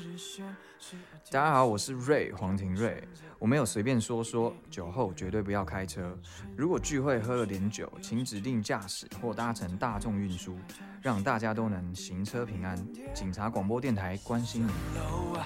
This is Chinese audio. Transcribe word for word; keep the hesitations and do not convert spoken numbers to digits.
大家好，我是瑞黄庭瑞。我没有随便说说，酒后绝对不要开车。如果聚会喝了点酒，请指定驾驶或搭乘大众运输，让大家都能行车平安。警察广播电台关心你。